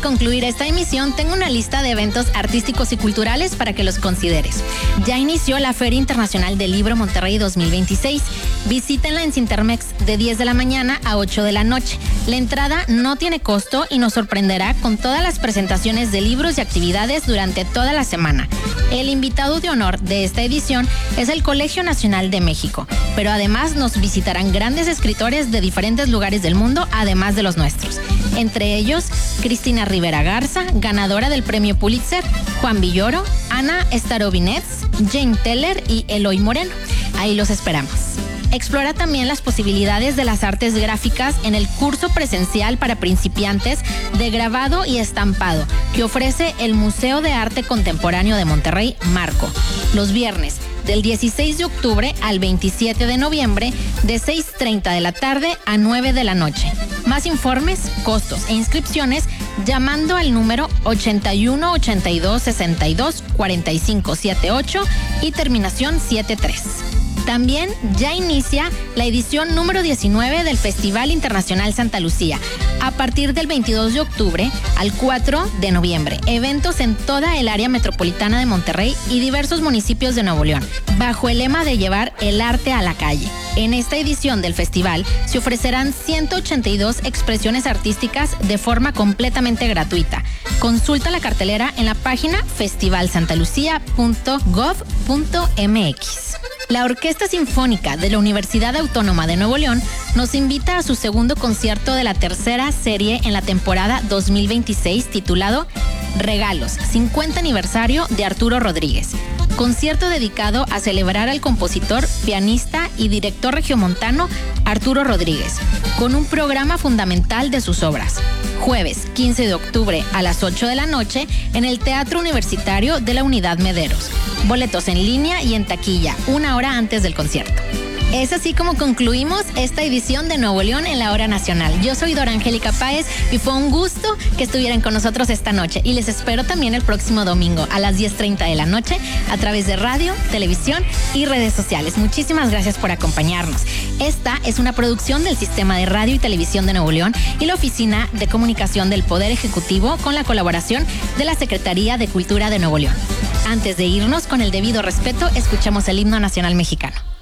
concluir esta emisión, tengo una lista de eventos artísticos y culturales para que los consideres. Ya inició la Feria Internacional del Libro Monterrey 2026. Visítenla en Cintermex de 10 de la mañana a 8 de la noche. La entrada no tiene costo y nos sorprenderá con todas las presentaciones de libros y actividades durante toda la semana. El invitado de honor de esta edición es el Colegio Nacional de México, pero además nos visitarán grandes escritores de diferentes lugares del mundo, además de los nuestros. Entre ellos, Cristina Rivera Garza, ganadora del Premio Pulitzer, Juan Villoro, Ana Starobinets, Jane Teller y Eloy Moreno. Ahí los esperamos. Explora también las posibilidades de las artes gráficas en el curso presencial para principiantes de grabado y estampado que ofrece el Museo de Arte Contemporáneo de Monterrey, Marco, los viernes del 16 de octubre al 27 de noviembre de 6:30 de la tarde a 9 de la noche. Más informes, costos e inscripciones llamando al número 81 82 62 45 78 y terminación 73. También ya inicia la edición número 19 del Festival Internacional Santa Lucía, a partir del 22 de octubre al 4 de noviembre. Eventos en toda el área metropolitana de Monterrey y diversos municipios de Nuevo León, bajo el lema de llevar el arte a la calle. En esta edición del festival se ofrecerán 182 expresiones artísticas de forma completamente gratuita. Consulta la cartelera en la página festivalsantalucia.gov.mx. La Orquesta Sinfónica de la Universidad Autónoma de Nuevo León nos invita a su segundo concierto de la tercera serie en la temporada 2026 titulado Regalos, 50 aniversario de Arturo Rodríguez. Concierto dedicado a celebrar al compositor, pianista y director regiomontano Arturo Rodríguez, con un programa fundamental de sus obras. Jueves 15 de octubre a las 8 de la noche en el Teatro Universitario de la Unidad Mederos. Boletos en línea y en taquilla, 1 hora antes del concierto. Es así como concluimos esta edición de Nuevo León en la Hora Nacional. Yo soy Dora Angélica Páez y fue un gusto que estuvieran con nosotros esta noche. Y les espero también el próximo domingo a las 10:30 de la noche a través de radio, televisión y redes sociales. Muchísimas gracias por acompañarnos. Esta es una producción del Sistema de Radio y Televisión de Nuevo León y la Oficina de Comunicación del Poder Ejecutivo con la colaboración de la Secretaría de Cultura de Nuevo León. Antes de irnos, con el debido respeto, escuchamos el himno nacional mexicano.